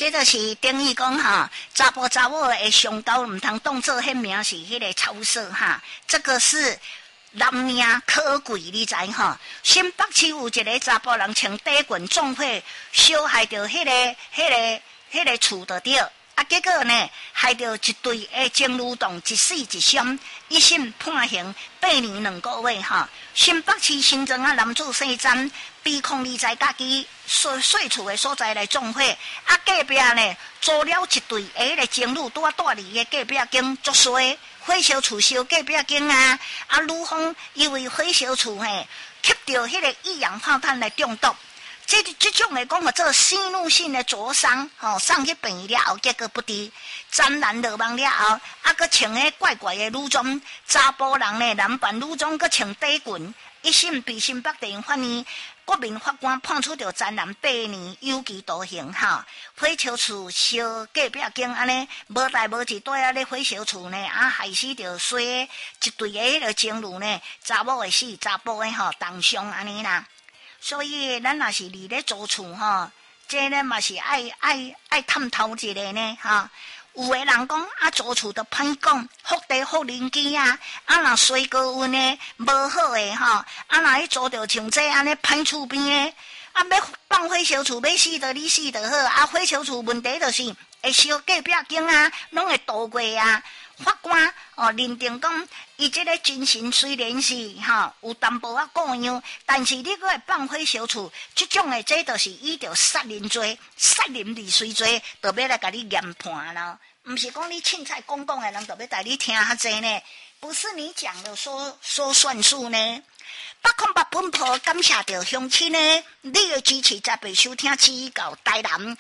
这就是等于讲哈，查甫查某的上高唔通当做迄名是迄个超色哈，这个是男命可贵，你知哈？新北市有一个查甫人穿短裙撞火，烧害着迄个厝着着。啊，结果呢，害着一对的情侣档一死一伤，一审判刑8年2个月哈。新北市新庄啊男子姓詹，被控你在家己睡厝的所在来纵火，啊隔壁呢租了一对的个情侣拄啊住伫个隔壁间作衰，火烧厝烧隔壁间啊，啊女方因为火烧厝嘿，吸到迄个一氧化碳来中毒。这种的讲做吸入性的灼伤，送去病院了后，结果不治，沾染落网了后，啊，搁穿个怪怪的女装，查甫人呢男扮女装，搁穿短裙，一审被新北地方法院国民法官判处着沾染8年有期徒刑哈。火烧厝烧隔壁间安尼，无代无志对啊咧火烧厝呢，啊害死着衰一对的迄个情侣呢，查某的死，查甫的重伤安尼啦。所以，咱若是伫咧租厝吼，这呢嘛是爱探讨一个呢哈。有的人讲啊，租厝都歹讲，福地福邻居啊，啊若水高温呢无好诶吼，啊若去租着像这安尼歹厝边诶，啊要放火烧厝，要死着你死着好，啊火烧厝问题就是会烧隔壁间啊，拢会倒过啊。法官认定讲，伊这个精神虽然是有淡薄仔过样，但是你搁会放火烧厝，这种的这就是依着杀人罪、杀人未遂罪，就要来甲你严判咯。唔是讲你凊彩讲的人，就要带你听较济呢，不是你讲的说算数呢。808本铺感谢着乡亲呢，你的支持才被收听指教台南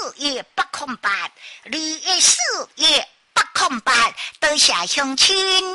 214-808，214-808，多谢乡亲。